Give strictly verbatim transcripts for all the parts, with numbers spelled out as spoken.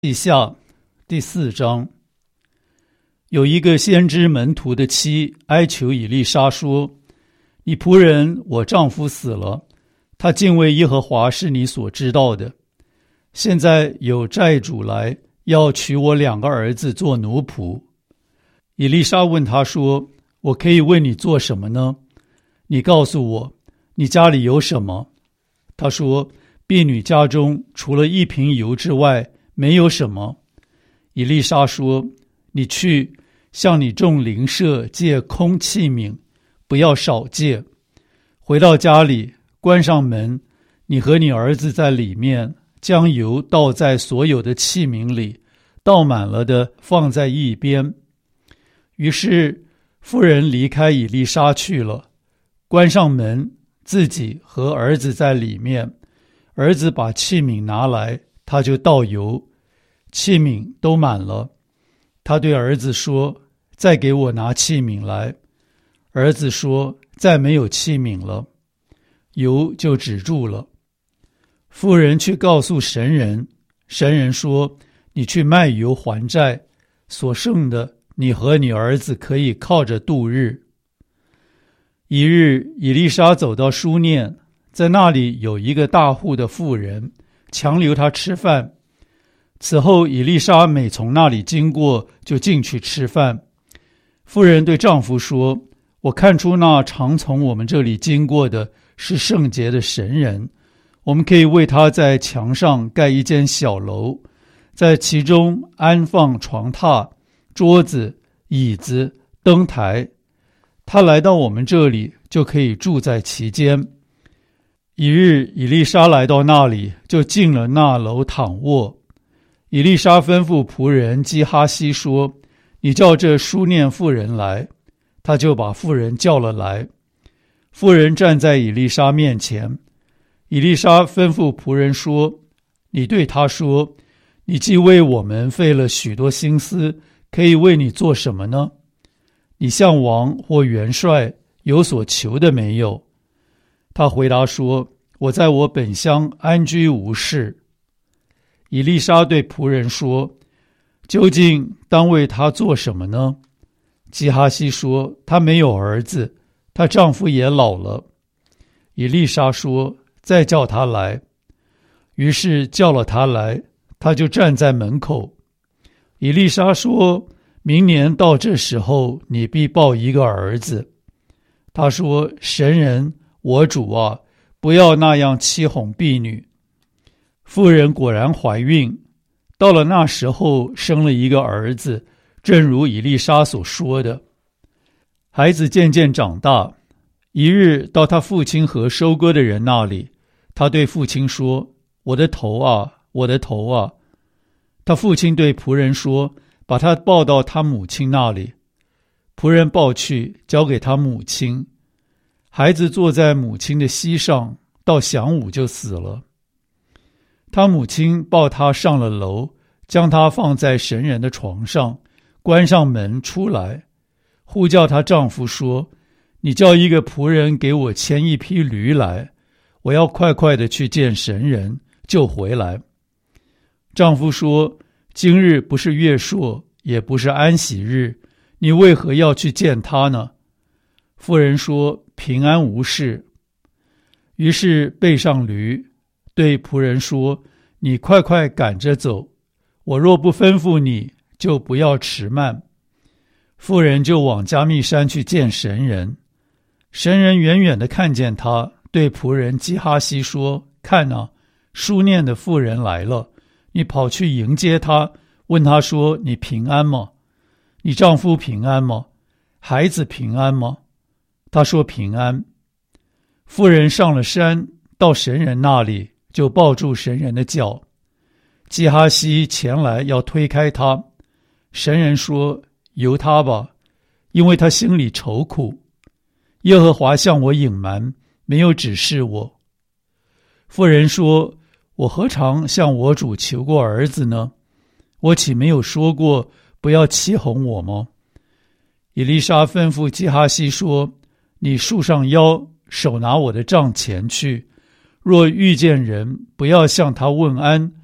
记下第四章。有一个先知门徒的妻哀求以利沙说：你仆人我丈夫死了，他敬畏耶和华是你所知道的。现在有债主来要娶我两个儿子做奴仆。以利沙问他说：我可以为你做什么呢？你告诉我，你家里有什么？他说：婢女家中除了一瓶油之外没有什么。以利沙说：你去向你众邻舍借空器皿，不要少借。回到家里，关上门，你和你儿子在里面，将油倒在所有的器皿里，倒满了的放在一边。于是妇人离开以利沙去了，关上门，自己和儿子在里面。儿子把器皿拿来，他就倒油，器皿都满了。他对儿子说：再给我拿器皿来。儿子说：再没有器皿了。油就止住了。妇人去告诉神人，神人说：你去卖油还债，所剩的你和你儿子可以靠着度日。一日，以利沙走到书念，在那里有一个大户的妇人，强留他吃饭。此后以利沙每从那里经过，就进去吃饭。妇人对丈夫说：我看出那常从我们这里经过的是圣洁的神人，我们可以为他在墙上盖一间小楼，在其中安放床榻、桌子、椅子、灯台。他来到我们这里，就可以住在其间。一日，以利沙来到那里，就进了那楼躺卧。以利沙吩咐仆人基哈西说：你叫这书念妇人来。他就把妇人叫了来。妇人站在以利沙面前。以利沙吩咐仆人说：你对他说，你既为我们费了许多心思，可以为你做什么呢？你向王或元帅有所求的没有？他回答说：我在我本乡安居无事。以利沙对仆人说：究竟当为他做什么呢？基哈西说：他没有儿子，她丈夫也老了。以利沙说：再叫他来。于是叫了他来，他就站在门口。以利沙说：明年到这时候，你必抱一个儿子。他说：神人，我主啊，不要那样欺哄婢女。妇人果然怀孕，到了那时候生了一个儿子，正如以利沙所说的。孩子渐渐长大，一日到他父亲和收割的人那里，他对父亲说：我的头啊，我的头啊。他父亲对仆人说：把他抱到他母亲那里。仆人抱去，交给他母亲。孩子坐在母亲的膝上，到晌午就死了。他母亲抱他上了楼，将他放在神人的床上，关上门出来，呼叫她丈夫说：你叫一个仆人给我牵一匹驴来，我要快快的去见神人，就回来。丈夫说：今日不是月朔，也不是安息日，你为何要去见他呢？妇人说：平安无事。于是背上驴，对仆人说：你快快赶着走，我若不吩咐你，就不要迟慢。妇人就往加密山去见神人。神人远远地看见他，对仆人基哈西说：看啊，书念的妇人来了，你跑去迎接他，问他说：你平安吗？你丈夫平安吗？孩子平安吗？他说：平安。妇人上了山，到神人那里，就抱住神人的脚。基哈西前来要推开他，神人说：由他吧，因为他心里愁苦。耶和华向我隐瞒，没有指示我。妇人说：我何尝向我主求过儿子呢？我岂没有说过不要欺哄我吗？以利沙吩咐基哈西说：你束上腰，手拿我的杖前去，若遇见人，不要向他问安，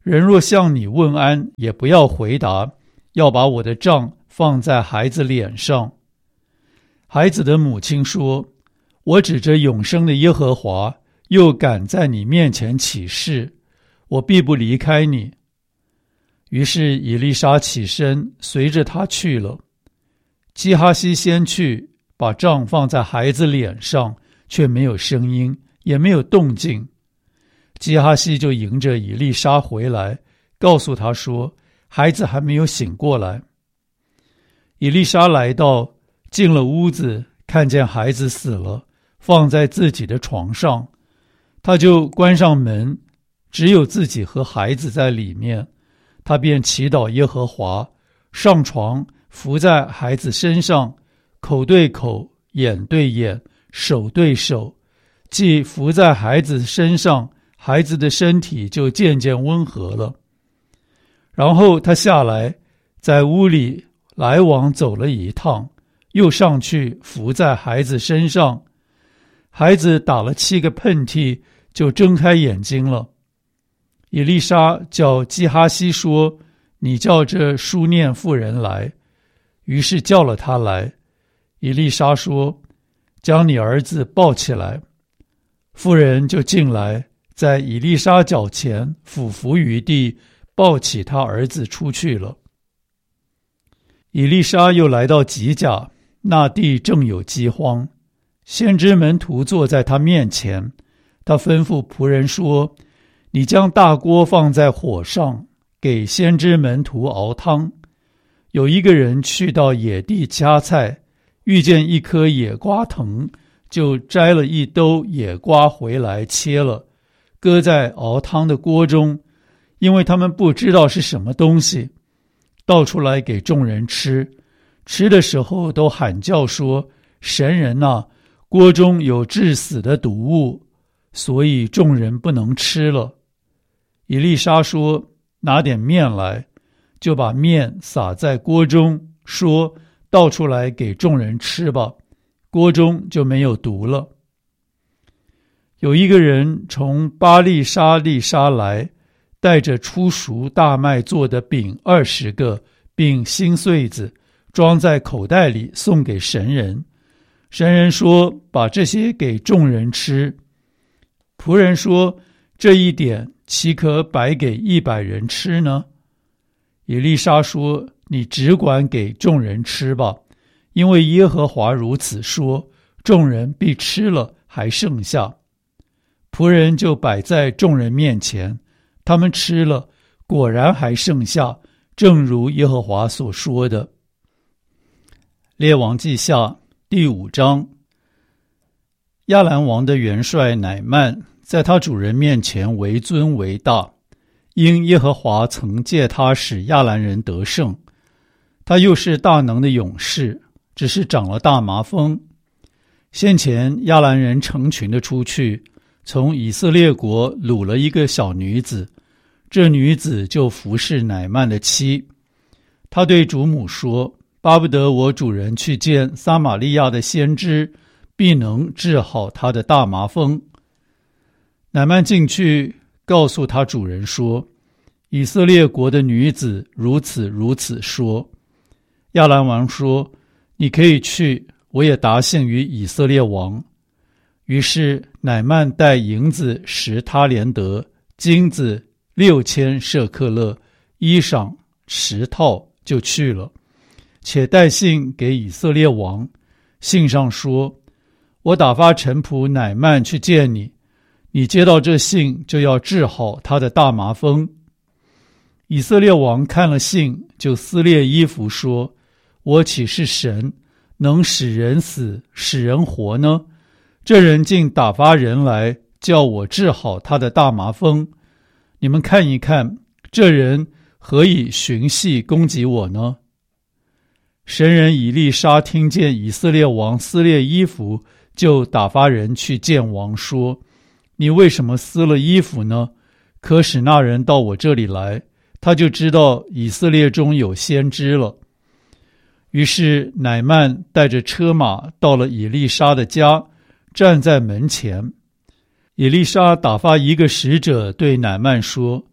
人若向你问安，也不要回答，要把我的杖放在孩子脸上。”孩子的母亲说：“我指着永生的耶和华，又敢在你面前起誓，我必不离开你。”于是以利沙起身，随着他去了。基哈西先去，把杖放在孩子脸上，却没有声音，也没有动静。基哈西就迎着以利沙回来，告诉他说：“孩子还没有醒过来。”以利沙来到，进了屋子，看见孩子死了，放在自己的床上，他就关上门，只有自己和孩子在里面。他便祈祷耶和华，上床伏在孩子身上，口对口，眼对眼，手对手，既伏在孩子身上，孩子的身体就渐渐温和了。然后他下来，在屋里来往走了一趟，又上去伏在孩子身上，孩子打了七个喷嚏，就睁开眼睛了。以利沙叫基哈西说：“你叫这书念妇人来。”于是叫了他来。以利沙说：“将你儿子抱起来。”妇人就进来，在以利沙脚前俯伏于地，抱起他儿子出去了。以利沙又来到吉甲，那地正有饥荒，先知门徒坐在他面前，他吩咐仆人说：“你将大锅放在火上，给先知门徒熬汤。”有一个人去到野地掐菜，遇见一棵野瓜藤，就摘了一兜野瓜回来切了，搁在熬汤的锅中，因为他们不知道是什么东西，倒出来给众人吃。吃的时候都喊叫说：“神人啊，锅中有致死的毒物，所以众人不能吃了。”以利沙说：“拿点面来。”就把面撒在锅中，说：“倒出来给众人吃吧。”锅中就没有毒了。有一个人从巴利沙利沙来，带着初熟大麦做的饼二十个，并新穗子，装在口袋里送给神人。神人说：“把这些给众人吃。”仆人说：“这一点岂可摆给一百人吃呢？”以利沙说：“你只管给众人吃吧，因为耶和华如此说，众人必吃了还剩下。”仆人就摆在众人面前，他们吃了，果然还剩下，正如耶和华所说的。列王记下第五章。亚兰王的元帅乃曼在他主人面前为尊为大，因耶和华曾借他使亚兰人得胜。他又是大能的勇士，只是长了大麻风。先前亚兰人成群的出去，从以色列国掳了一个小女子，这女子就服侍乃曼的妻。他对主母说：“巴不得我主人去见撒玛利亚的先知，必能治好他的大麻风。”乃曼进去告诉他主人说：“以色列国的女子如此如此说。”亚兰王说：“你可以去，我也答信于以色列王。”于是乃曼带银子十他连得，金子六千舍克勒，衣裳十套，就去了，且带信给以色列王。信上说：“我打发臣仆乃曼去见你，你接到这信，就要治好他的大麻风。”以色列王看了信，就撕裂衣服说：“我岂是神，能使人死，使人活呢？这人竟打发人来，叫我治好他的大麻风。你们看一看，这人何以寻隙攻击我呢？”神人以利沙听见以色列王撕裂衣服，就打发人去见王，说：“你为什么撕了衣服呢？可使那人到我这里来，他就知道以色列中有先知了。”于是乃曼带着车马到了以利沙的家，站在门前。以利沙打发一个使者对乃曼说：“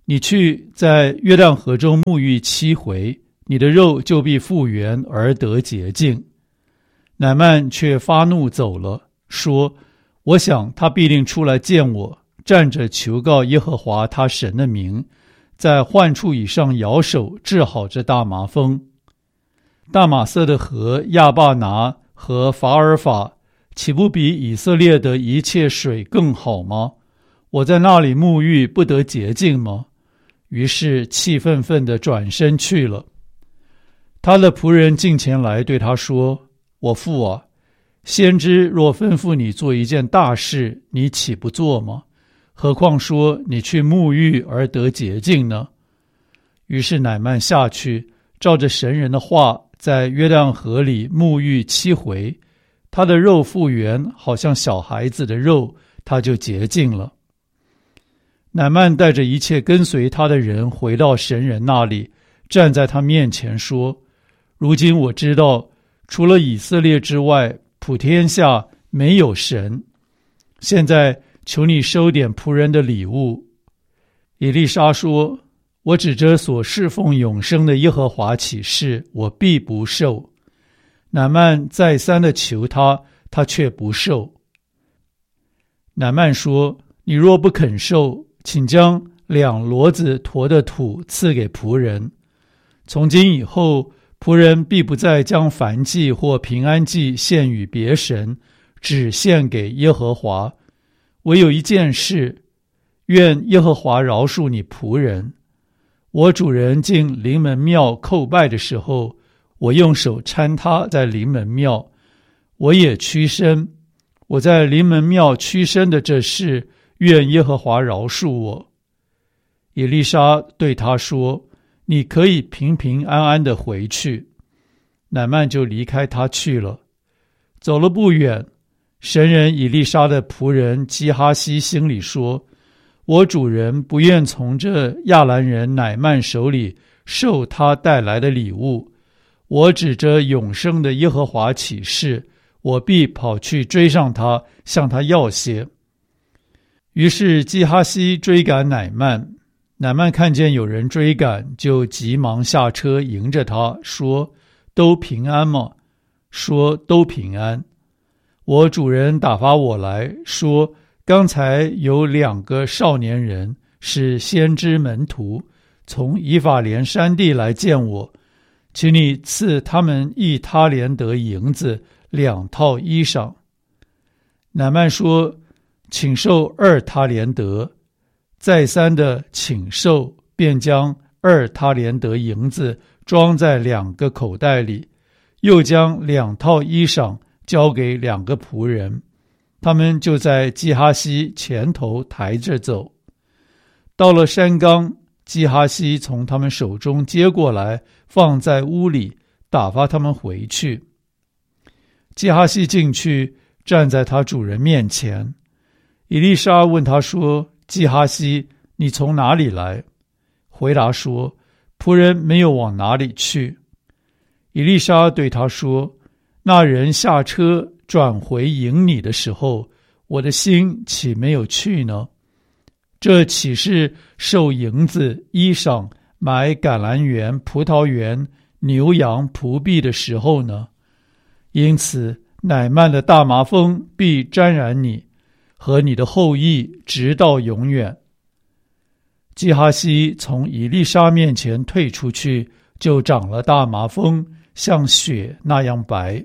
你去在约旦河中沐浴七回，你的肉就必复原而得洁净。乃曼却发怒走了，说：我想他必定出来见我，站着求告耶和华他神的名，在患处以上摇手治好这大麻风。大马色的河亚巴拿和法尔法，岂不比以色列的一切水更好吗？我在那里沐浴不得洁净吗？于是气愤愤地转身去了。他的仆人近前来对他说：我父啊，先知若吩咐你做一件大事，你岂不做吗？何况说你去沐浴而得洁净呢？于是乃曼下去，照着神人的话，在约旦河里沐浴七回，他的肉复原，好像小孩子的肉，他就洁净了。乃曼带着一切跟随他的人回到神人那里，站在他面前说：如今我知道，除了以色列之外，普天下没有神。现在求你收点仆人的礼物。以利沙说：我指着所侍奉永生的耶和华起誓，我必不受。乃曼再三的求他，他却不受。乃曼说：你若不肯受，请将两骡子驮的土赐给仆人。从今以后，仆人必不再将燔祭或平安祭献与别神，只献给耶和华。唯有一件事，愿耶和华饶恕你仆人。我主人进临门庙叩拜的时候，我用手搀他在临门庙，我也屈身。我在临门庙屈身的这事，愿耶和华饶恕我。以利沙对他说：你可以平平安安地回去。乃曼就离开他去了。走了不远，神人以利沙的仆人基哈西心里说：我主人不愿从这亚兰人乃曼手里受他带来的礼物，我指着永生的耶和华起誓，我必跑去追上他，向他要些。于是基哈西追赶乃曼，乃曼看见有人追赶，就急忙下车迎着他，说：都平安吗？说：都平安。我主人打发我来，说：刚才有两个少年人是先知门徒，从以法莲山地来见我，请你赐他们一他连得银子，两套衣裳。乃曼说：请受二他连得。再三的请受，便将二他连得银子装在两个口袋里，又将两套衣裳交给两个仆人，他们就在基哈西前头抬着走。到了山冈，基哈西从他们手中接过来，放在屋里，打发他们回去。基哈西进去，站在他主人面前。以利沙问他说：基哈西，你从哪里来？回答说：仆人没有往哪里去。以利沙对他说：那人下车转回迎你的时候，我的心岂没有去呢？这岂是受银子、衣裳、买橄榄园、葡萄园、牛羊、仆婢的时候呢？因此乃曼的大麻风必沾染你和你的后裔直到永远。基哈西从以利沙面前退出去，就长了大麻风，像雪那样白。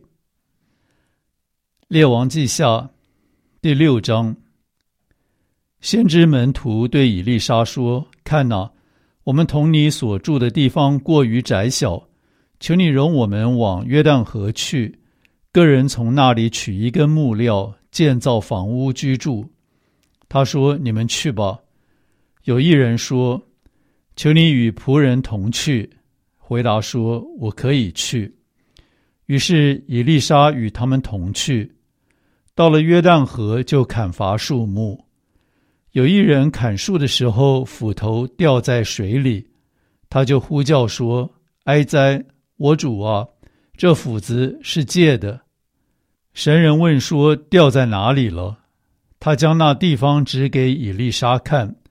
列王记下第六章。先知门徒对以利沙说：看哪，我们同你所住的地方过于窄小，求你容我们往约旦河去，个人从那里取一根木料，建造房屋居住。他说：你们去吧。有一人说：求你与仆人同去。回答说：我可以去。于是以利沙与他们同去，到了约旦河，就砍伐树木。有一人砍树的时候，斧头掉在水里，他就呼叫说：哀哉，我主啊，这斧子是借的。神人问说：掉在哪里了？他将那地方指给以利沙看。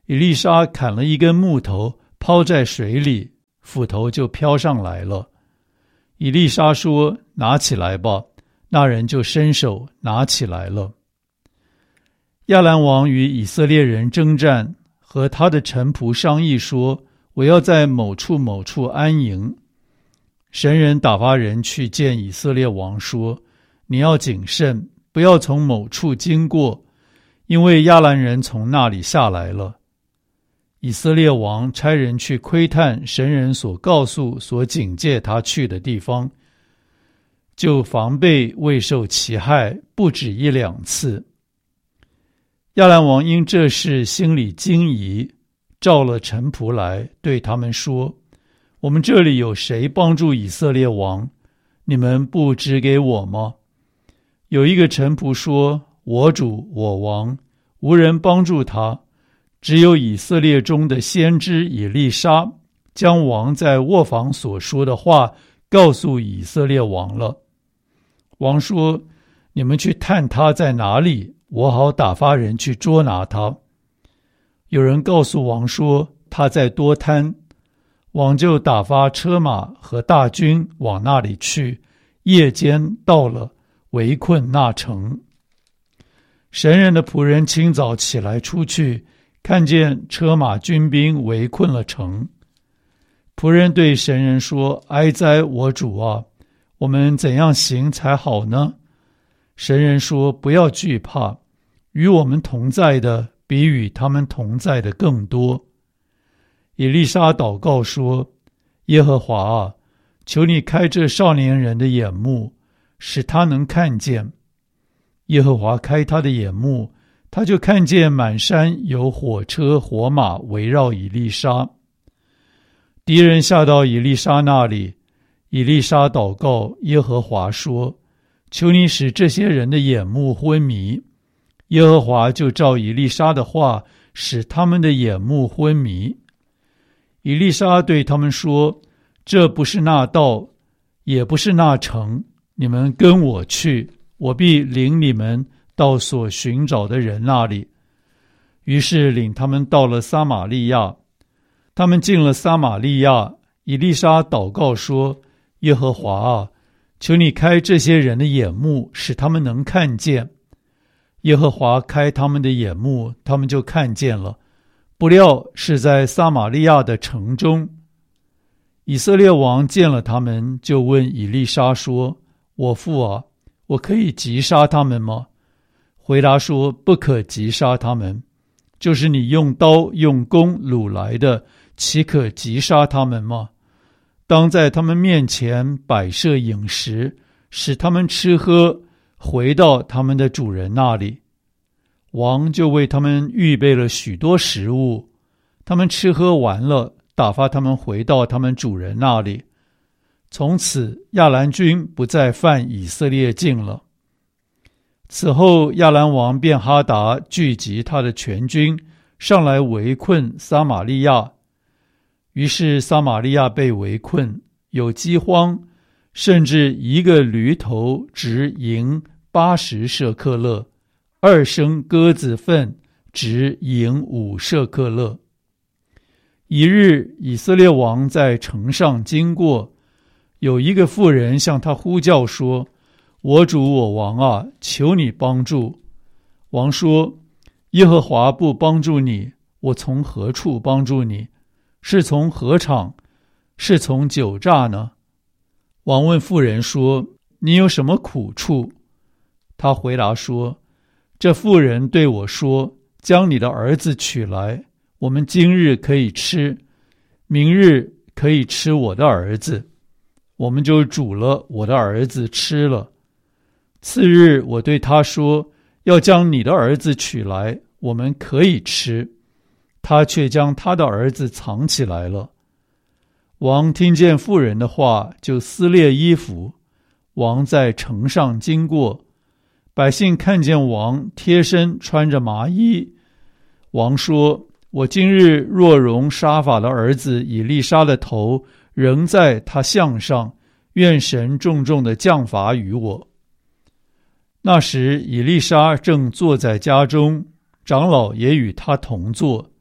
以利沙砍了一根木头，抛在水里，斧头就飘上来了。以利沙说：拿起来吧。那人就伸手拿起来了。亚兰王与以色列人征战，和他的臣仆商议说：我要在某处某处安营。神人打发人去见以色列王说：你要谨慎，不要从某处经过，因为亚兰人从那里下来了。以色列王差人去窥探神人所告诉、所警戒他去的地方，就防备未受其害，不止一两次。亚兰王因这事心里惊疑，召了臣仆来，对他们说：我们这里有谁帮助以色列王？你们不指给我吗？有一个臣仆说：我主我王，无人帮助他，只有以色列中的先知以利沙将王在卧房所说的话告诉以色列王了。王说：你们去探他在哪里，我好打发人去捉拿他。有人告诉王说他在多滩，王就打发车马和大军往那里去，夜间到了，围困那城。神人的仆人清早起来出去，看见车马军兵围困了城。仆人对神人说：哀哉我主啊，我们怎样行才好呢？神人说：不要惧怕，与我们同在的比与他们同在的更多。以利沙祷告说：耶和华啊，求你开这少年人的眼目，使他能看见。耶和华开他的眼目，他就看见满山有火车火马围绕以利沙。敌人下到以利沙那里，以利沙祷告耶和华说：求你使这些人的眼目昏迷。耶和华就照以利沙的话，使他们的眼目昏迷。以利沙对他们说：这不是那道，也不是那城，你们跟我去，我必领你们到所寻找的人那里。于是领他们到了撒玛利亚。他们进了撒玛利亚，以利沙祷告说：耶和华啊，求你开这些人的眼目，使他们能看见。耶和华开他们的眼目，他们就看见了，不料是在撒玛利亚的城中。以色列王见了他们，就问以利沙说：我父啊，我可以击杀他们吗？回答说：不可击杀他们，就是你用刀用弓掳来的，岂可击杀他们吗？当在他们面前摆设饮食，使他们吃喝，回到他们的主人那里。王就为他们预备了许多食物，他们吃喝完了，打发他们回到他们主人那里。从此亚兰军不再犯以色列境了。此后亚兰王便哈达聚集他的全军，上来围困撒玛利亚。于是撒玛利亚被围困，有饥荒，甚至一个驴头值银八十舍克勒，二升鸽子粪值银五舍克勒。一日，以色列王在城上经过，有一个妇人向他呼叫说：我主我王啊，求你帮助。王说：耶和华不帮助你，我从何处帮助你？是从禾场，是从酒榨呢？王问妇人说：你有什么苦处？他回答说：这妇人对我说，将你的儿子取来，我们今日可以吃，明日可以吃我的儿子。我们就煮了我的儿子吃了。次日我对他说，要将你的儿子取来，我们可以吃。他却将他的儿子藏起来了。王听见妇人的话，就撕裂衣服。王在城上经过，百姓看见王贴身穿着麻衣。王说：我今日若容沙法的儿子以利沙的头仍在他项上，愿神重重的降罚于我。那时以利沙正坐在家中，长老也与他同坐。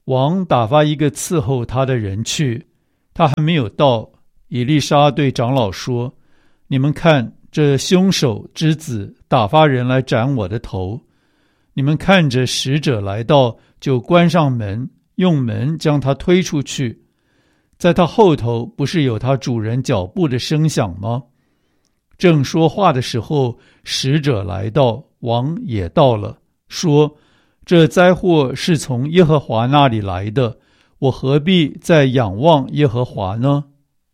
王打发一个伺候他的人去，他还没有到，以利沙对长老说：你们看，这凶手之子打发人来斩我的头。你们看着使者来到，就关上门，用门将他推出去。在他后头不是有他主人脚步的声响吗？正说话的时候，使者来到，王也到了，说：这灾祸是从耶和华那里来的，我何必再仰望耶和华呢？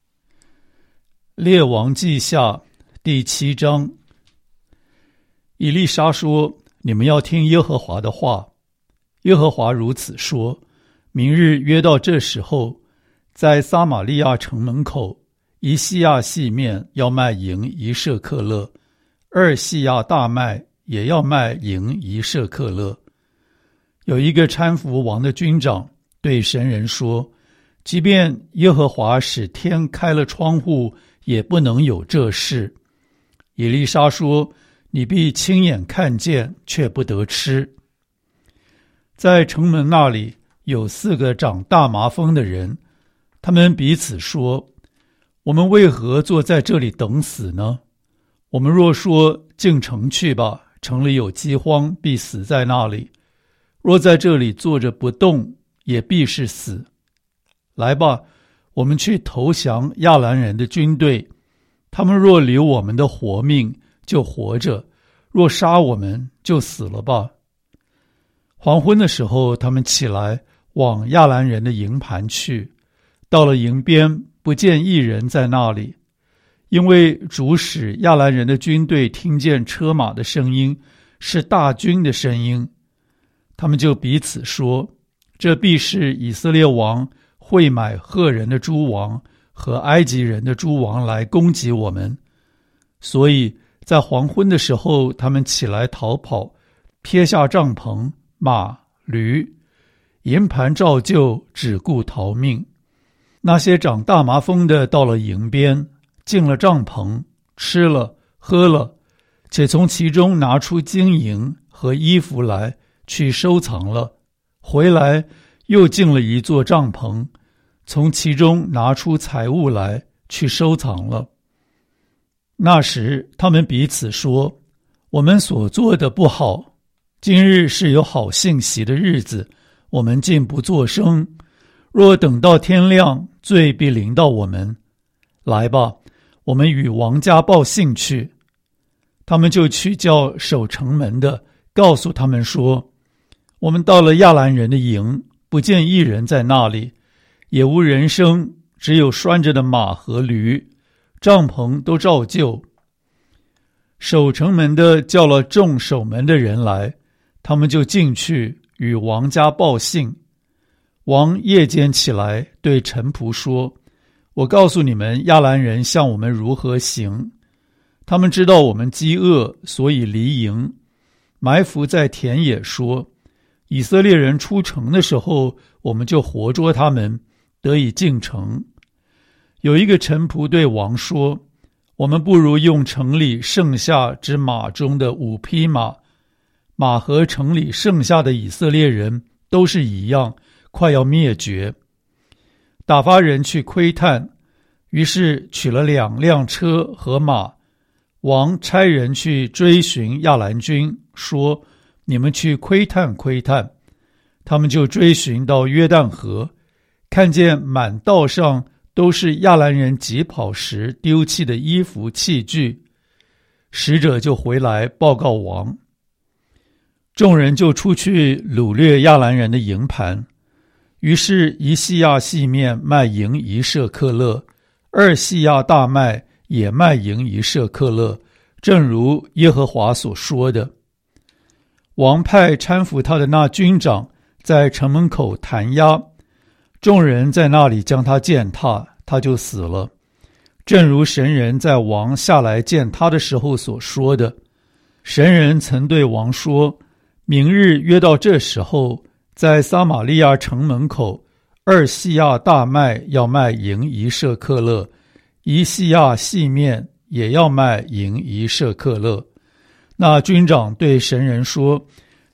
列王记下第七章。以利沙说：你们要听耶和华的话。耶和华如此说：明日约到这时候，在撒玛利亚城门口，一细亚细面要卖银一舍克勒，二细亚大麦也要卖银一舍克勒。有一个搀扶王的军长对神人说：即便耶和华使天开了窗户，也不能有这事。以利沙说：你必亲眼看见，却不得吃。在城门那里有四个长大麻风的人，他们彼此说：我们为何坐在这里等死呢？我们若说进城去吧，城里有饥荒，必死在那里；若在这里坐着不动，也必是死。来吧，我们去投降亚兰人的军队，他们若留我们的活命，就活着；若杀我们，就死了吧。黄昏的时候，他们起来往亚兰人的营盘去，到了营边，不见一人在那里，因为主使亚兰人的军队听见车马的声音，是大军的声音。他们就彼此说：这必是以色列王会买赫人的诸王和埃及人的诸王来攻击我们。所以在黄昏的时候，他们起来逃跑，撇下帐篷、马、驴，营盘照旧，只顾逃命。那些长大麻风的到了营边，进了帐篷，吃了喝了，且从其中拿出金银和衣服来去收藏了，回来又进了一座帐篷，从其中拿出财物来去收藏了。那时他们彼此说：我们所做的不好，今日是有好信息的日子，我们竟不作声。若等到天亮，罪必临到我们。来吧，我们与王家报信去。他们就去叫守城门的，告诉他们说：我们到了亚兰人的营，不见一人在那里，也无人声，只有拴着的马和驴，帐篷都照旧。守城门的叫了众守门的人来，他们就进去与王家报信。王夜间起来对臣仆说：我告诉你们，亚兰人向我们如何行。他们知道我们饥饿，所以离营，埋伏在田野，说：以色列人出城的时候，我们就活捉他们，得以进城。有一个臣仆对王说：我们不如用城里剩下之马中的五匹马，马和城里剩下的以色列人都是一样，快要灭绝。打发人去窥探，于是取了两辆车和马。王差人去追寻亚兰军，说：你们去窥探窥探。他们就追寻到约旦河，看见满道上都是亚兰人疾跑时丢弃的衣服器具。使者就回来报告王。众人就出去掳掠亚兰人的营盘。于是一细亚细面卖银一舍克勒，二细亚大麦也卖银一舍克勒，正如耶和华所说的。王派搀扶他的那军长在城门口弹压，众人在那里将他践踏，他就死了，正如神人在王下来见他的时候所说的。神人曾对王说：明日约到这时候，在撒玛利亚城门口，二细亚大麦要卖银一舍克勒，一细亚细面也要卖银一舍克勒。那军长对神人说：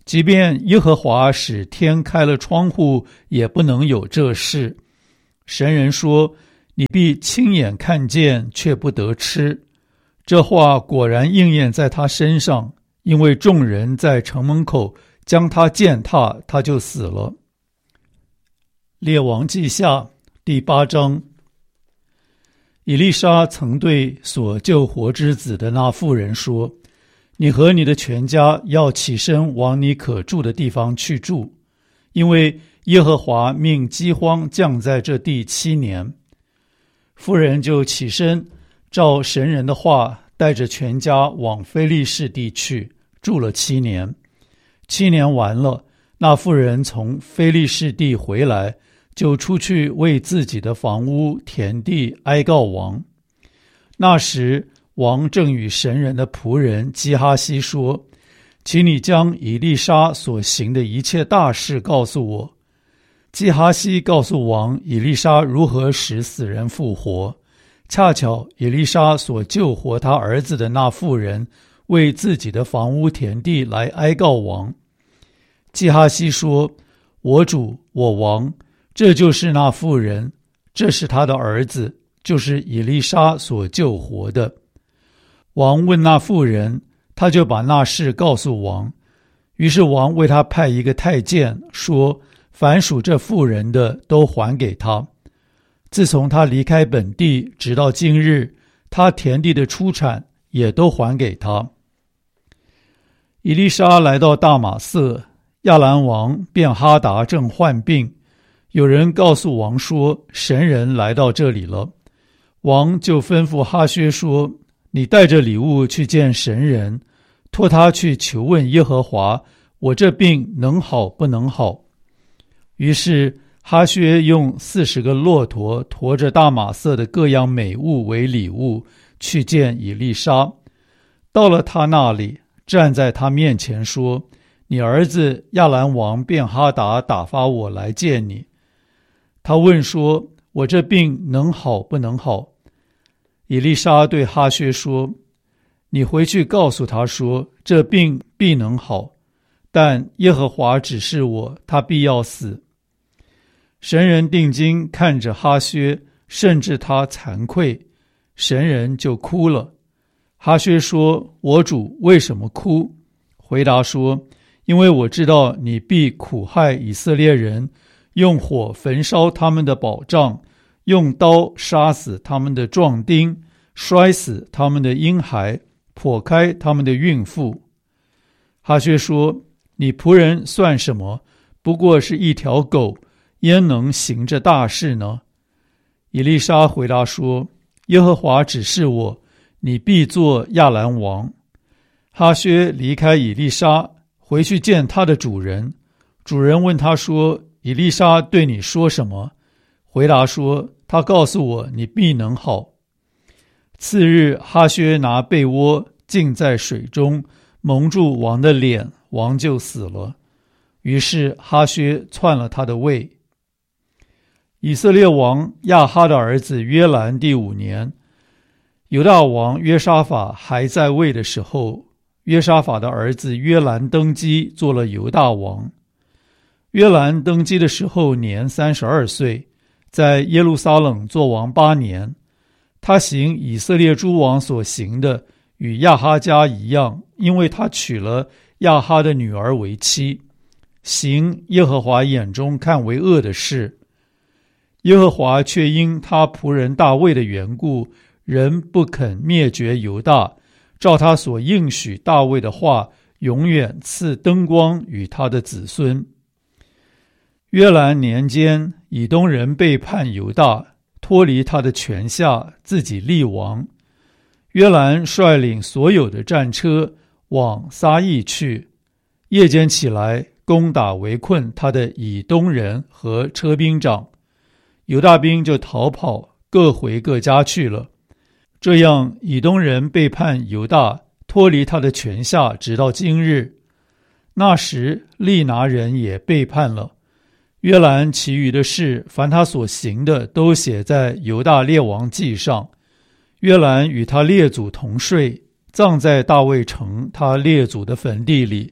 即便耶和华使天开了窗户，也不能有这事。神人说，你必亲眼看见，却不得吃。这话果然应验在他身上，因为众人在城门口将他践踏，他就死了。列王记下第八章。以利沙曾对所救活之子的那妇人说，你和你的全家要起身往你可住的地方去住，因为耶和华命饥荒降在这地七年。妇人就起身，照神人的话，带着全家往非利士地去，住了七年。七年完了，那妇人从非利士地回来，就出去为自己的房屋田地哀告王。那时王正与神人的仆人基哈西说，请你将以利沙所行的一切大事告诉我。基哈西告诉王以利沙如何使死人复活，恰巧以利沙所救活他儿子的那妇人为自己的房屋田地来哀告王。基哈西说，我主我王，这就是那妇人，这是他的儿子，就是以利沙所救活的。王问那妇人，他就把那事告诉王。于是王为他派一个太监，说凡属这妇人的都还给他。自从他离开本地直到今日，他田地的出产也都还给他。以利沙来到大马色，亚兰王便哈达正患病，有人告诉王说，神人来到这里了。王就吩咐哈薛说，你带着礼物去见神人，托他去求问耶和华，我这病能好不能好。于是哈薛用四十个骆驼驮着大马色的各样美物为礼物，去见以利沙。到了他那里，站在他面前说，你儿子亚兰王便哈达打发我来见你。他问说，我这病能好不能好？以利沙对哈薛说，你回去告诉他说，这病必能好，但耶和华指示我，他必要死。神人定睛看着哈薛，甚至他惭愧，神人就哭了。哈薛说，我主为什么哭？回答说，因为我知道你必苦害以色列人，用火焚烧他们的保障，用刀杀死他们的壮丁，摔死他们的婴孩，剖开他们的孕妇。哈薛说，你仆人算什么？不过是一条狗，焉能行这大事呢？以利沙回答说，耶和华指示我，你必做亚兰王。哈薛离开以利沙，回去见他的主人。主人问他说，以利沙对你说什么？回答说，他告诉我你必能好。次日，哈薛拿被窝浸在水中，蒙住王的脸，王就死了。于是哈薛篡了他的位。以色列王亚哈的儿子约兰第五年，犹大王约沙法还在位的时候，约沙法的儿子约兰登基，做了犹大王。约兰登基的时候年三十二岁，在耶路撒冷做王八年。他行以色列诸王所行的，与亚哈家一样，因为他娶了亚哈的女儿为妻，行耶和华眼中看为恶的事。耶和华却因他仆人大卫的缘故，仍不肯灭绝犹大，照他所应许大卫的话，永远赐灯光与他的子孙。约兰年间，以东人背叛犹大，脱离他的权下，自己立王。约兰率领所有的战车往撒益去，夜间起来攻打围困他的以东人和车兵长，犹大兵就逃跑，各回各家去了。这样以东人背叛犹大，脱离他的权下，直到今日。那时利拿人也背叛了。约兰其余的事，凡他所行的，都写在犹大列王记上。约兰与他列祖同睡，葬在大卫城他列祖的坟地里。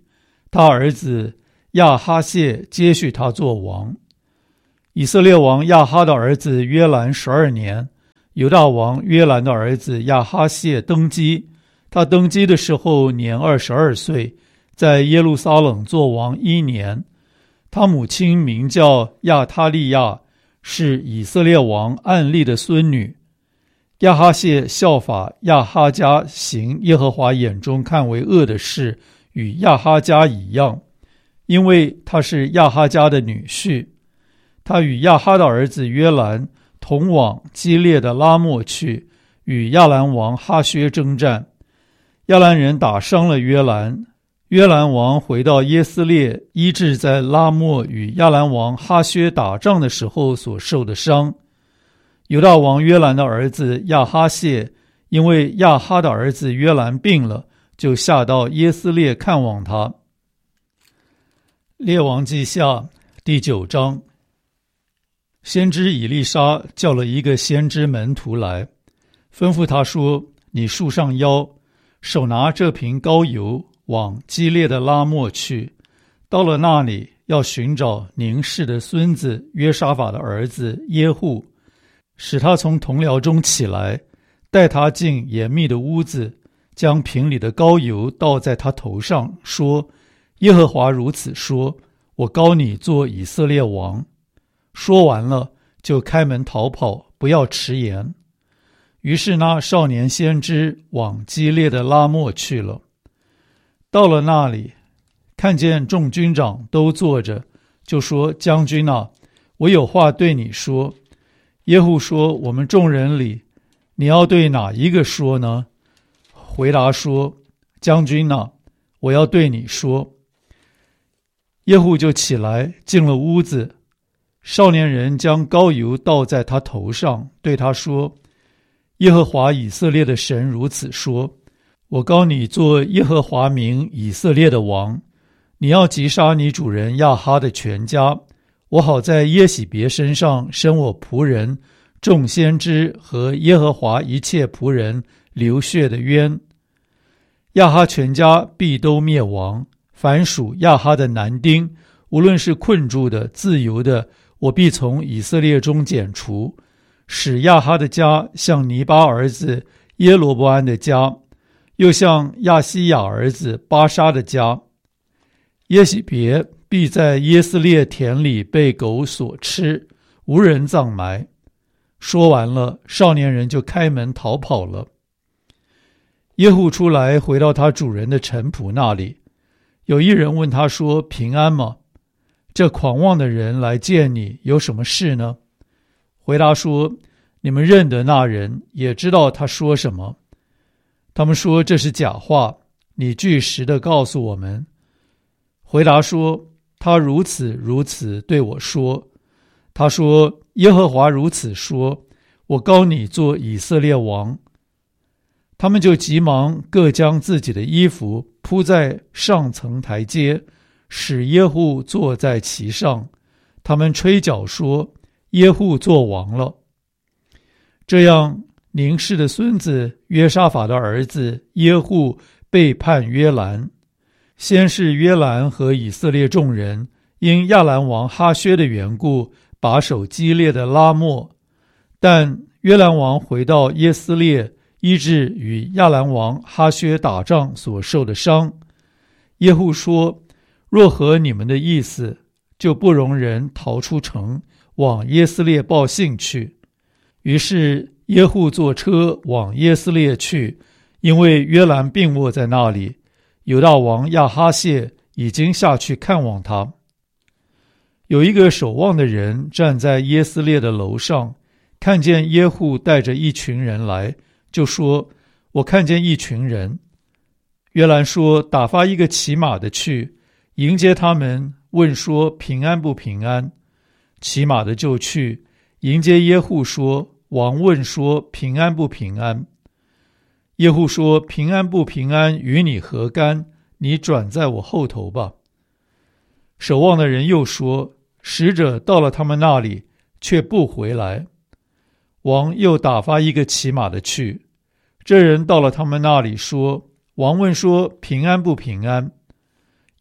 他儿子亚哈谢接续他做王。以色列王亚哈的儿子约兰十二年，犹大王约兰的儿子亚哈谢登基。他登基的时候年二十二岁，在耶路撒冷做王一年。他母亲名叫亚他利亚，是以色列王暗利的孙女。亚哈谢效法亚哈家行耶和华眼中看为恶的事，与亚哈家一样，因为他是亚哈家的女婿。他与亚哈的儿子约兰同往基列的拉末去，与亚兰王哈薛征战。亚兰人打伤了约兰，约兰王回到耶斯列，医治在拉末与亚兰王哈薛打仗的时候所受的伤。犹大王约兰的儿子亚哈谢，因为亚哈的儿子约兰病了，就下到耶斯列看望他。列王记下第九章。先知以利沙叫了一个先知门徒来，吩咐他说：你束上腰，手拿这瓶膏油，往基列的拉末去。到了那里，要寻找宁示的孙子约沙法的儿子耶户，使他从同僚中起来，带他进严密的屋子，将瓶里的膏油倒在他头上，说：耶和华如此说，我膏你做以色列王。说完了，就开门逃跑，不要迟延。于是那少年先知往基列的拉末去了。到了那里，看见众军长都坐着，就说：将军啊，我有话对你说。耶户说：我们众人里，你要对哪一个说呢？回答说：将军啊，我要对你说。耶户就起来进了屋子，少年人将膏油倒在他头上，对他说：耶和华以色列的神如此说，我膏你做耶和华名以色列的王，你要击杀你主人亚哈的全家，我好在耶洗别身上生我仆人众先知和耶和华一切仆人流血的冤。亚哈全家必都灭亡，凡属亚哈的男丁，无论是困住的自由的，我必从以色列中剪除，使亚哈的家像尼巴儿子耶罗波安的家，又像亚西亚儿子巴沙的家。耶洗别必在耶斯列田里被狗所吃，无人葬埋。说完了，少年人就开门逃跑了。耶户出来，回到他主人的臣仆那里。有一人问他说：平安吗？这狂妄的人来见你，有什么事呢？回答说：你们认得那人，也知道他说什么。他们说这是假话，你据实的告诉我们。回答说：他如此如此对我说。他说：耶和华如此说，我膏你做以色列王。他们就急忙各将自己的衣服铺在上层台阶，使耶户坐在其上。他们吹角说：耶户做王了。这样，宁示的孙子约沙法的儿子耶户背叛约兰。先是约兰和以色列众人因亚兰王哈薛的缘故，把守基列的拉末。但约兰王回到耶斯列，医治与亚兰王哈薛打仗所受的伤。耶户说：若合你们的意思，就不容人逃出城，往耶斯列报信去。于是耶户坐车往耶斯列去，因为约兰病卧在那里，犹大王亚哈谢已经下去看望他。有一个守望的人站在耶斯列的楼上，看见耶户带着一群人来，就说：我看见一群人。约兰说：打发一个骑马的去迎接他们，问说平安不平安。骑马的就去迎接耶户，说：王问说平安不平安。耶户说：平安不平安与你何干？你转在我后头吧。守望的人又说：使者到了他们那里，却不回来。王又打发一个骑马的去，这人到了他们那里，说：王问说平安不平安？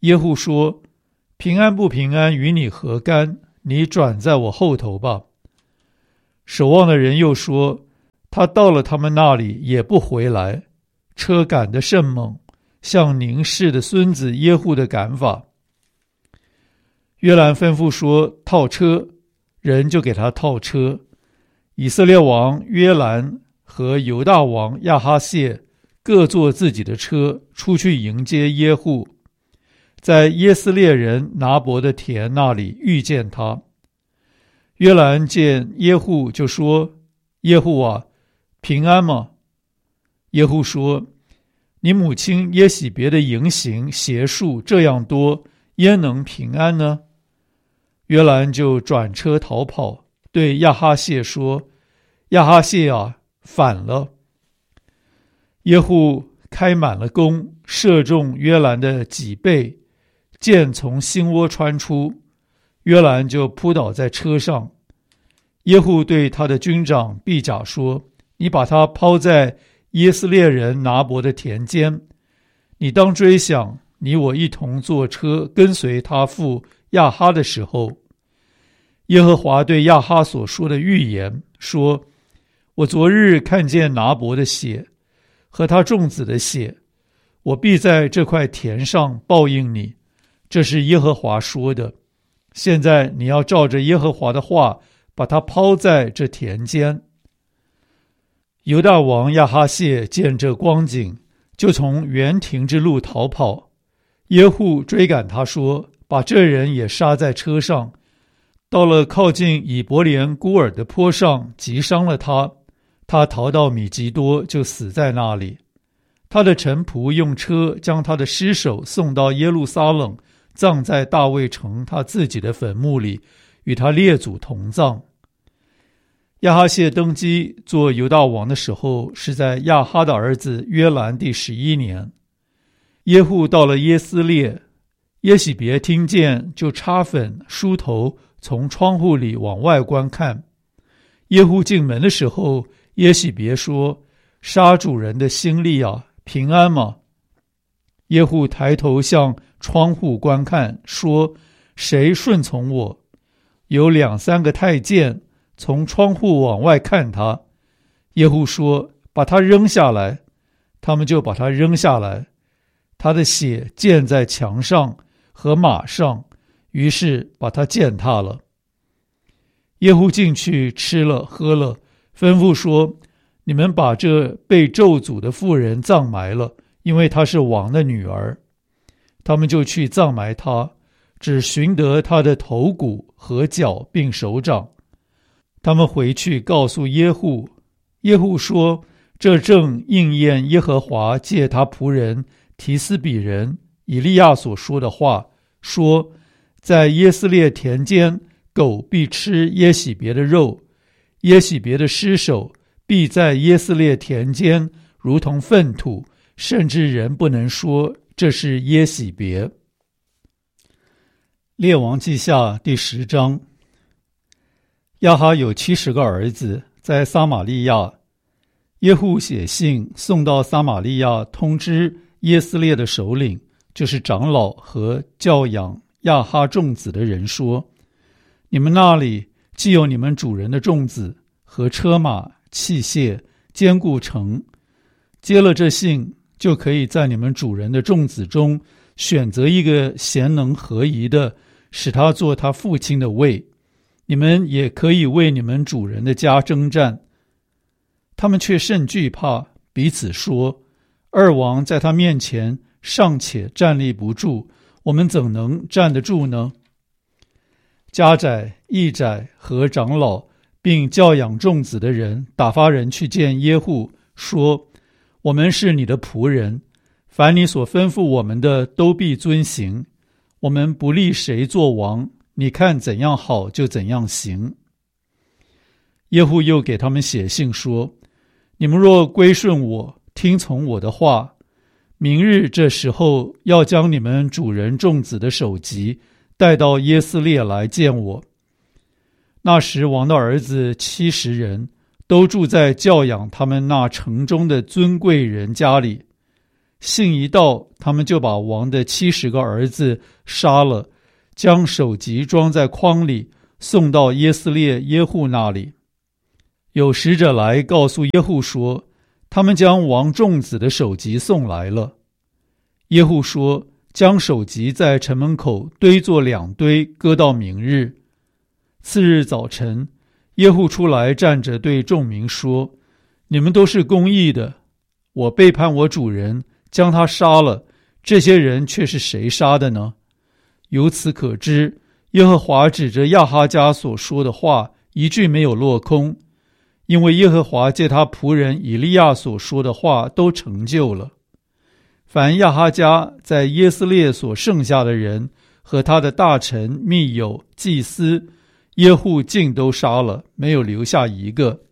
耶户说：平安不平安与你何干？你转在我后头吧。守望的人又说：他到了他们那里也不回来，车赶得甚猛，像宁氏的孙子耶户的赶法。约兰吩咐说：套车，人就给他套车。以色列王约兰和犹大王亚哈谢各坐自己的车出去迎接耶户，在耶斯列人拿伯的田那里遇见他。约兰见耶户就说：耶户啊，平安吗？耶户说：你母亲耶洗别的淫行邪术这样多，焉能平安呢？约兰就转车逃跑，对亚哈谢说：亚哈谢啊，反了。耶户开满了弓，射中约兰的脊背，箭从心窝穿出，约兰就扑倒在车上。耶户对他的军长毕甲说：你把他抛在耶斯列人拿伯的田间，你当追想你我一同坐车跟随他父亚哈的时候，耶和华对亚哈所说的预言说：我昨日看见拿伯的血和他众子的血，我必在这块田上报应你，这是耶和华说的。现在你要照着耶和华的话，把他抛在这田间。犹大王亚哈谢见这光景，就从园亭之路逃跑。耶户追赶他说：把这人也杀在车上。到了靠近以伯莲孤尔的坡上，击伤了他。他逃到米吉多，就死在那里。他的臣仆用车将他的尸首送到耶路撒冷，葬在大卫城他自己的坟墓里，与他列祖同葬。亚哈谢登基做犹大王的时候，是在亚哈的儿子约兰第十一年。耶户到了耶斯列，耶洗别听见，就擦粉梳头，从窗户里往外观看。耶户进门的时候，耶洗别说：杀主人的心力啊，平安吗？耶户抬头向窗户观看，说：谁顺从我？有两三个太监从窗户往外看他。耶户说：把他扔下来。他们就把他扔下来，他的血溅在墙上和马上，于是把他践踏了。耶户进去吃了喝了，吩咐说：你们把这被咒诅的妇人葬埋了，因为她是王的女儿。他们就去葬埋她，只寻得她的头骨和脚并手掌。他们回去告诉耶户，耶户说：这正应验耶和华借他仆人提斯比人以利亚所说的话，说：在耶斯列田间，狗必吃耶洗别的肉，耶洗别的尸首必在耶斯列田间如同粪土，甚至人不能说这是耶洗别。列王记下第十章。亚哈有七十个儿子，在撒玛利亚。耶户写信送到撒玛利亚，通知耶斯列的首领，就是长老和教养亚哈众子的人说：你们那里既有你们主人的众子和车马器械，坚固城，接了这信，就可以在你们主人的众子中选择一个贤能合宜的，使他做他父亲的位。你们也可以为你们主人的家征战。他们却甚惧怕，彼此说：二王在他面前尚且站立不住，我们怎能站得住呢？家宰、义宰和长老并教养众子的人打发人去见耶户，说：我们是你的仆人，凡你所吩咐我们的都必遵行，我们不立谁做王，你看怎样好就怎样行。耶户又给他们写信说：你们若归顺我，听从我的话，明日这时候要将你们主人众子的首级带到耶斯列来见我。那时王的儿子七十人，都住在教养他们那城中的尊贵人家里。 信一到，他们就把王的七十个儿子杀了，将首级装在筐里，送到耶斯列耶户那里。有使者来告诉耶户说，他们将王众子的首级送来了。耶户说，将首级在城门口堆作两堆，搁到明日。次日早晨，耶户出来站着对众民说，你们都是公义的，我背叛我主人，将他杀了，这些人却是谁杀的呢？由此可知，耶和华指着亚哈家所说的话一句没有落空，因为耶和华借他仆人以利亚所说的话都成就了。凡亚哈家在耶斯列所剩下的人和他的大臣、密友、祭司，耶户尽都杀了，没有留下一个。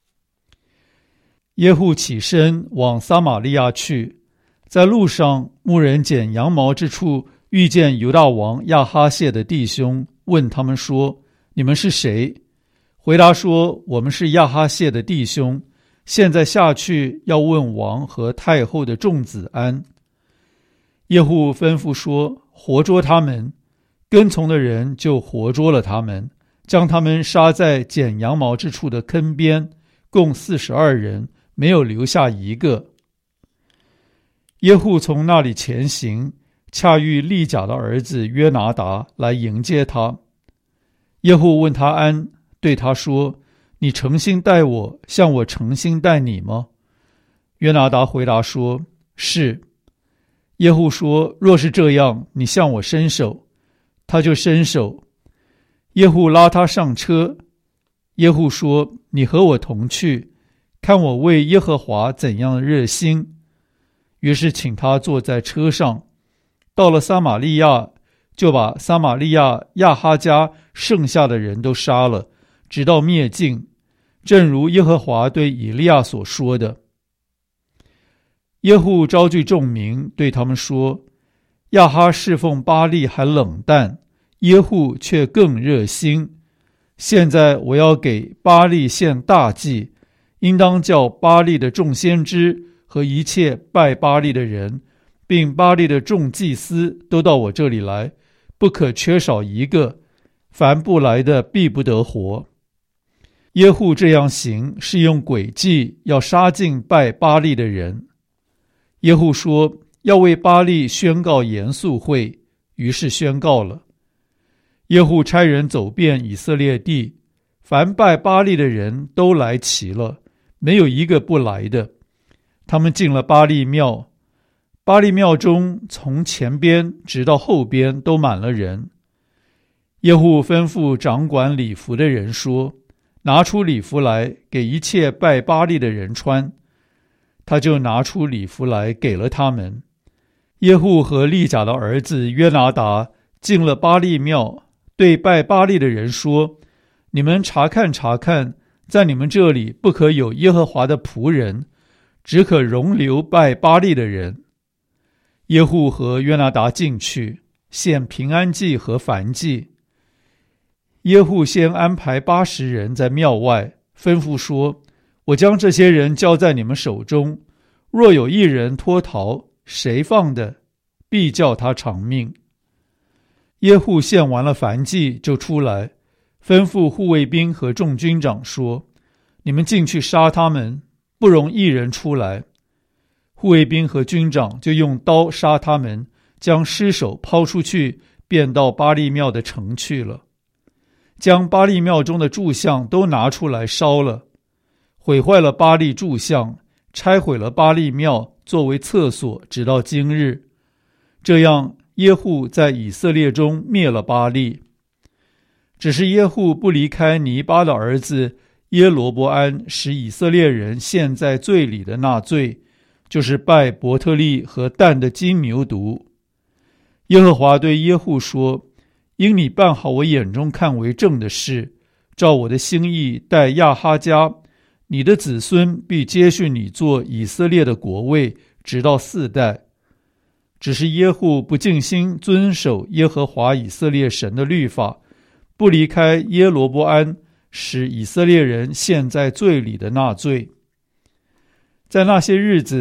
耶户起身往撒玛利亚去，在路上，牧人剪羊毛之处遇见犹大王亚哈谢的弟兄，问他们说，你们是谁？回答说，我们是亚哈谢的弟兄，现在下去要问王和太后的众子安。耶户吩咐说，活捉他们，跟从的人就活捉了他们，将他们杀在剪羊毛之处的坑边，共四十二人，没有留下一个。耶户从那里前行，恰遇利甲的儿子约拿达来迎接他。耶户问他安，对他说，你诚心待我，像我诚心待你吗？约拿达回答说，是。耶户说，若是这样，你向我伸手。他就伸手。耶户拉他上车。耶户说，你和我同去，看我为耶和华怎样的热心。于是请他坐在车上，到了撒玛利亚，就把撒玛利亚亚哈家剩下的人都杀了，直到灭尽，正如耶和华对以利亚所说的。耶户招聚众民，对他们说，亚哈侍奉巴力还冷淡，耶户却更热心。现在我要给巴力献大祭，应当叫巴力的众先知和一切拜巴力的人，并巴力的众祭司都到我这里来，不可缺少一个，凡不来的必不得活。耶户这样行，是用诡计要杀尽拜巴力的人。耶户说，要为巴力宣告严肃会，于是宣告了。耶户差人走遍以色列地，凡拜巴力的人都来齐了，没有一个不来的。他们进了巴力庙，巴力庙中从前边直到后边都满了人。耶户吩咐掌管礼服的人说，拿出礼服来给一切拜巴力的人穿。他就拿出礼服来给了他们。耶户和利甲的儿子约拿达进了巴力庙，对拜巴力的人说，你们查看查看，在你们这里不可有耶和华的仆人，只可容留拜巴力的人。耶户和约拿达进去，献平安祭和燔祭。耶户先安排八十人在庙外，吩咐说，我将这些人交在你们手中，若有一人脱逃，谁放的，必叫他偿命。耶户献完了燔祭，就出来，吩咐护卫兵和众军长说，你们进去杀他们，不容一人出来。护卫兵和军长就用刀杀他们，将尸首抛出去，便到巴力庙的城去了，将巴力庙中的柱像都拿出来烧了，毁坏了巴力柱像，拆毁了巴力庙，作为厕所，直到今日。这样耶户在以色列中灭了巴力。只是耶户不离开尼巴的儿子耶罗伯安使以色列人陷在罪里的那罪，就是拜伯特利和但的金牛犊。耶和华对耶户说，因你办好我眼中看为正的事，照我的心意待亚哈家，你的子孙必接续你做以色列的国位，直到四代。只是耶户不尽心遵守耶和华以色列神的律法，不离开耶罗伯安使以色列人陷在罪里的那罪。在那些日子，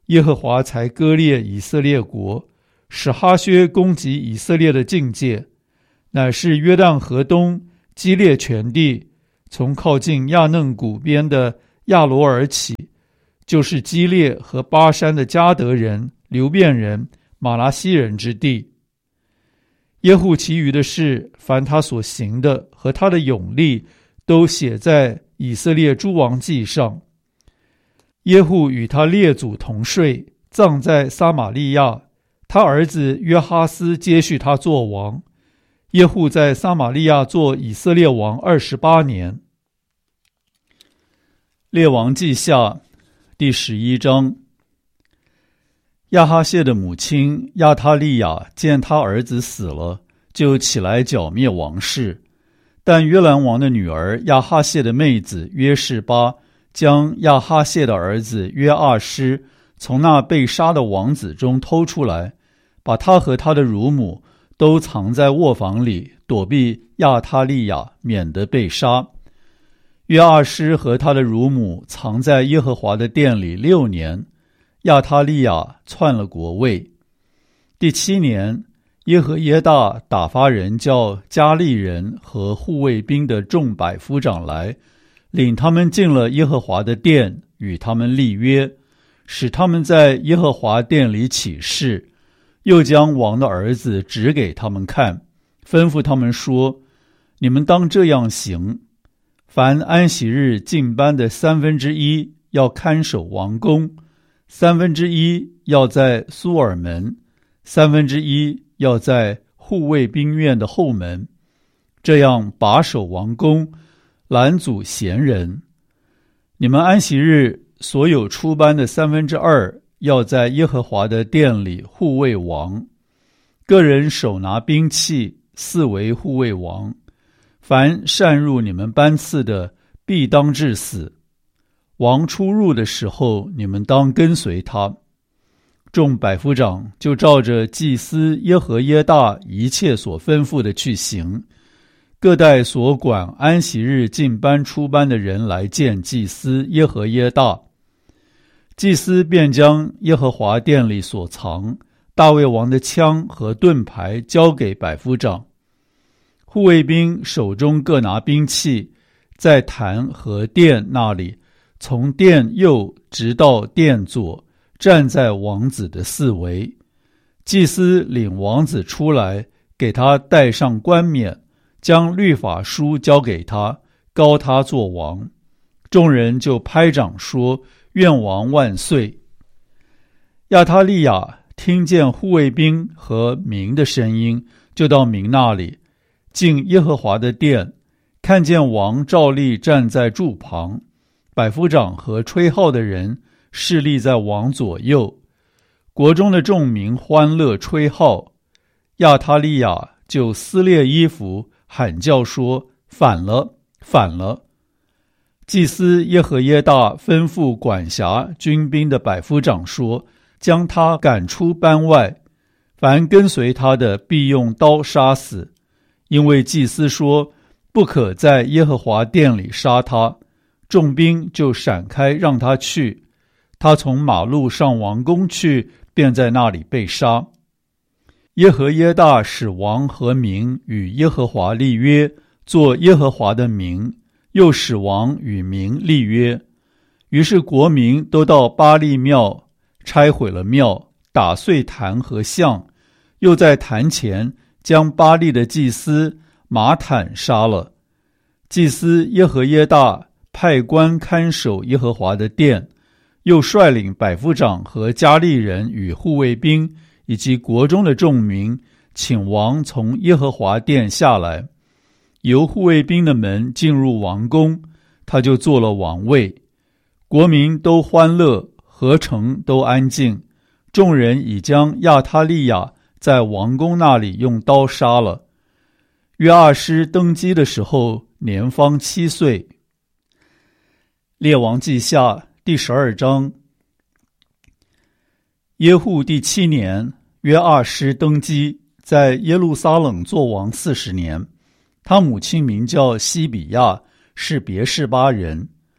耶和华才割裂以色列国，使哈薛攻击以色列的境界，乃是约旦河东基列全地，从靠近亚嫩谷边的亚罗尔起，就是基列和巴山的迦得人、流便人、马拉西人之地。耶户其余的事，凡他所行的和他的勇力，都写在以色列诸王记上。耶户与他列祖同睡，葬在撒玛利亚，他儿子约哈斯接续他做王。耶户在撒玛利亚做以色列王二十八年。列王记下第十一章。亚哈谢的母亲亚他利雅见他儿子死了，就起来剿灭王室。但约兰王的女儿亚哈谢的妹子约示巴将亚哈谢的儿子约阿施从那被杀的王子中偷出来，把他和他的乳母都藏在卧房里，躲避亚他利雅，免得被杀。约阿施和他的乳母藏在耶和华的殿里六年。亚他利雅篡了国位。第七年，耶和耶大打发人叫加利人和护卫兵的众百夫长来，领他们进了耶和华的殿，与他们立约，使他们在耶和华殿里起誓，又将王的儿子指给他们看，吩咐他们说：你们当这样行，凡安息日进班的三分之一要看守王宫，三分之一要在苏尔门，三分之一要在护卫兵院的后门，这样把守王宫，拦阻闲人。你们安息日所有出班的三分之二要在耶和华的殿里护卫王，个人手拿兵器，四围护卫王。凡擅入你们班次的，必当致死。王出入的时候，你们当跟随他。众百夫长就照着祭司耶和耶大一切所吩咐的去行，各带所管安息日进班出班的人来见祭司耶和耶大。祭司便将耶和华殿里所藏大卫王的枪和盾牌交给百夫长。护卫兵手中各拿兵器，在坛和殿那里，从殿右直到殿左，站在王子的四围。祭司领王子出来，给他戴上冠冕，将律法书交给他，膏他做王。众人就拍掌说：愿王万岁！亚他利雅听见护卫兵和民的声音，就到民那里，进耶和华的殿，看见王照例站在柱旁，百夫长和吹号的人侍立在王左右，国中的众民欢乐吹号。亚他利雅就撕裂衣服，喊叫说：反了，反了！祭司耶和耶大吩咐管辖军兵的百夫长说：将他赶出班外，凡跟随他的必用刀杀死，因为祭司说不可在耶和华殿里杀他。众兵就闪开让他去，他从马路上王宫去，便在那里被杀。耶和耶大使王和民与耶和华立约，做耶和华的名，又使王与民立约。于是国民都到巴力庙，拆毁了庙，打碎坛和像，又在坛前将巴力的祭司马坦杀了。祭司耶和耶大派官看守耶和华的殿，又率领百夫长和加利人与护卫兵以及国中的众民，请王从耶和华殿下来，由护卫兵的门进入王宫，他就做了王位。国民都欢乐，合城都安静。众人已将亚他利雅在王宫那里用刀杀了。约阿施登基的时候，年方七岁。列王记下第十二章。耶户第七年，约阿施登基，在耶路撒冷作王四十年。他母亲名叫西比亚，是别是巴人。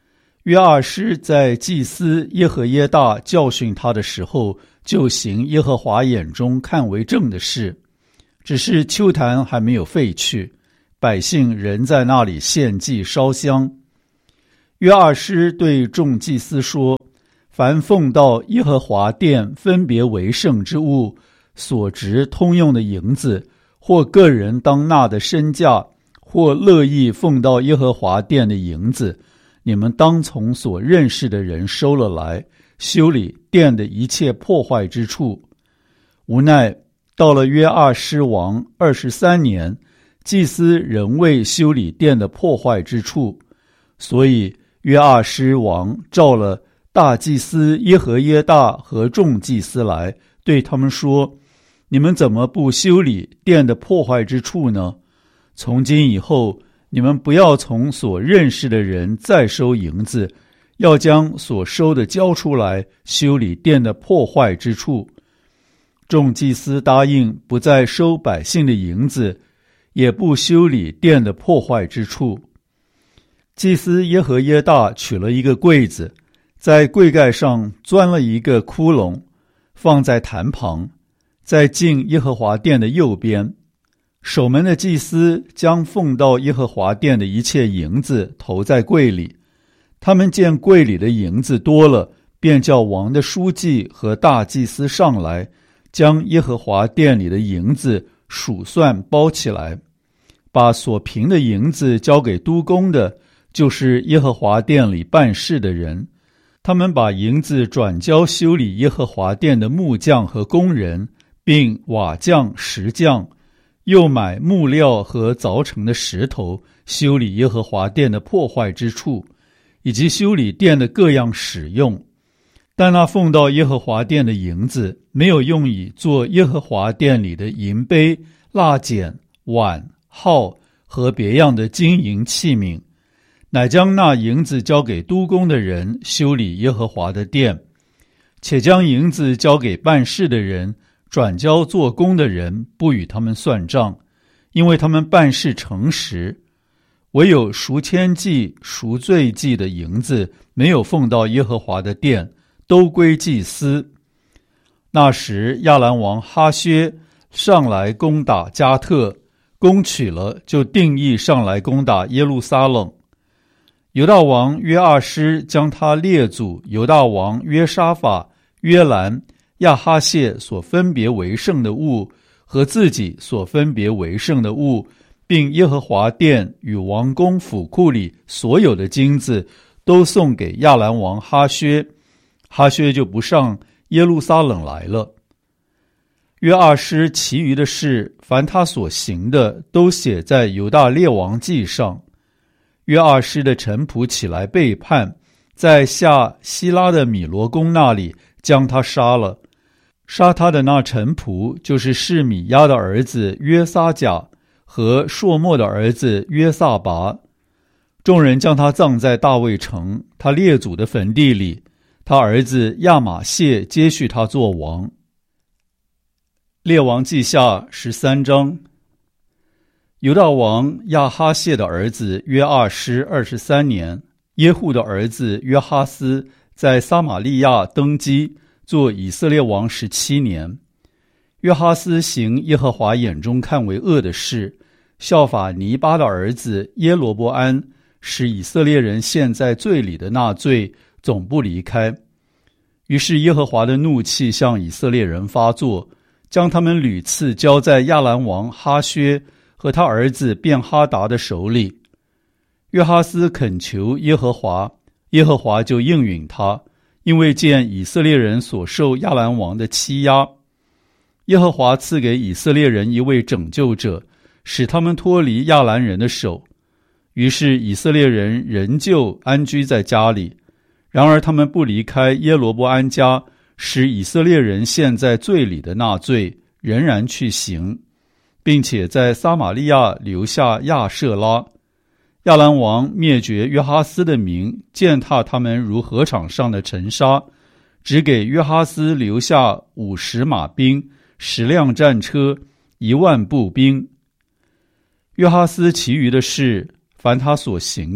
约阿施在祭司耶和耶大教训他的时候，就行耶和华眼中看为正的事，只是丘坛还没有废去，百姓仍在那里献祭烧香。约阿施对众祭司说，凡奉到耶和华殿分别为圣之物，所值通用的银子，或个人当纳的身价，或乐意奉到耶和华殿的银子，你们当从所认识的人收了来，修理殿的一切破坏之处。无奈到了约阿施王二十三年，祭司仍未修理殿的破坏之处，所以约阿施王召了大祭司耶和耶大和众祭司来，对他们说，你们怎么不修理殿的破坏之处呢？从今以后，你们不要从所认识的人再收银子，要将所收的交出来，修理殿的破坏之处。众祭司答应不再收百姓的银子，也不修理殿的破坏之处。祭司耶和耶大取了一个柜子，在柜盖上钻了一个窟窿，放在坛旁，在进耶和华殿的右边。守门的祭司将奉到耶和华殿的一切银子投在柜里，他们见柜里的银子多了，便叫王的书记和大祭司上来，将耶和华殿里的银子数算包起来，把所凭的银子交给督工的，就是耶和华殿里办事的人。他们把银子转交修理耶和华殿的木匠和工人，并瓦匠、石匠，又买木料和凿成的石头，修理耶和华殿的破坏之处，以及修理殿的各样使用。但那奉到耶和华殿的银子，没有用以做耶和华殿里的银杯、蜡剪、碗、号和别样的金银器皿，乃将那银子交给督工的人修理耶和华的殿，且将银子交给办事的人，转交做工的人，不与他们算账，因为他们办事诚实。唯有赎愆祭、赎罪祭的银子没有奉到耶和华的殿，都归祭司。那时亚兰王哈薛上来攻打加特，攻取了，就定义上来攻打耶路撒冷。犹大王约阿施将他列祖犹大王约沙法、约兰、亚哈谢所分别为圣的物和自己所分别为圣的物，并耶和华殿与王宫府库里所有的金子，都送给亚兰王哈薛。哈薛就不上耶路撒冷来了。约阿施其余的事，凡他所行的，都写在犹大列王记上。约阿施的臣仆起来背叛，在下希拉的米罗宫那里将他杀了。杀他的那臣仆就是示米亚的儿子约撒甲和朔漠的儿子约撒拔。众人将他葬在大卫城他列祖的坟地里，他儿子亚玛谢接续他做王。列王记下十三章。犹大王亚哈谢的儿子约阿施二十三年，耶户的儿子约哈斯在撒玛利亚登基，做以色列王十七年。约哈斯行耶和华眼中看为恶的事，效法尼巴的儿子耶罗波安，使以色列人陷在罪里的那罪，总不离开。于是耶和华的怒气向以色列人发作，将他们屡次交在亚兰王哈薛和他儿子便哈达的手里。约哈斯恳求耶和华，耶和华就应允他，因为见以色列人所受亚兰王的欺压。耶和华赐给以色列人一位拯救者，使他们脱离亚兰人的手。于是以色列人仍旧安居在家里，然而他们不离开耶罗波安家，使以色列人陷在罪里的那罪，仍然去行，并且在撒玛利亚留下亚舍拉。亚兰王灭绝约哈斯的民，践踏他们如禾场上的尘沙，只给约哈斯留下五十马兵、十辆战车、一万步兵。约哈斯其余的事，凡他所行的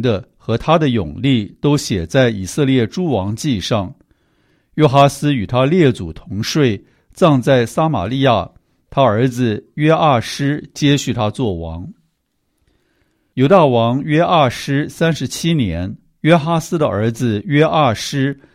和他的勇力都写在以色列诸王记上。约哈斯与他列祖同睡，葬在撒玛利亚，他儿子约阿施接续他做王。犹大王约阿施三十七年，约哈斯的儿子约阿施